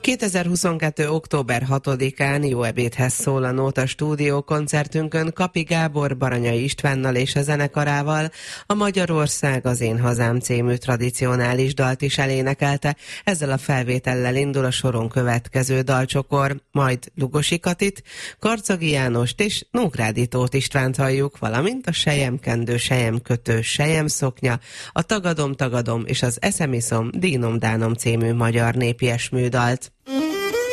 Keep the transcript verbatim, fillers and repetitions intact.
kétezer-huszonkettő. október hatodikán Jó ebédhez szól a Nóta Stúdió koncertünkön Kapi Gábor Baranyai Istvánnal és a zenekarával a Magyarország az én hazám című tradicionális dalt is elénekelte. Ezzel a felvétellel indul a soron következő dalcsokor, majd Lugosi Katit, Karcagi Jánost és Nógrádi Tóth Istvánt halljuk, valamint a Selyemkendő, Selyemkötő, Selyemszoknya, a Tagadom, tagadom és az Eszem iszom, Dínom, dánom című magyar népies műdalt.